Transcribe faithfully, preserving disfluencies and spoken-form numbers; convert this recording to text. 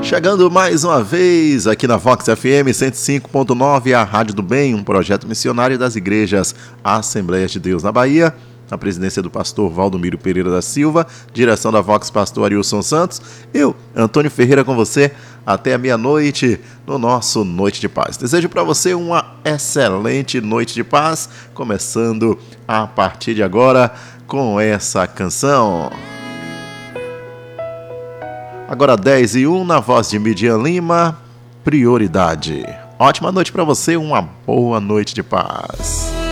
Chegando mais uma vez aqui na Vox F M cento e cinco ponto nove, a Rádio do Bem, um projeto missionário das igrejas Assembleias de Deus na Bahia, na presidência do pastor Valdomiro Pereira da Silva, direção da Vox pastor Arilson Santos, eu, Antônio Ferreira, com você até a meia-noite no nosso Noite de Paz. Desejo para você uma excelente noite de paz, começando a partir de agora com essa canção. Agora dez e um, na voz de Midian Lima, Prioridade. Ótima noite para você, uma boa noite de paz.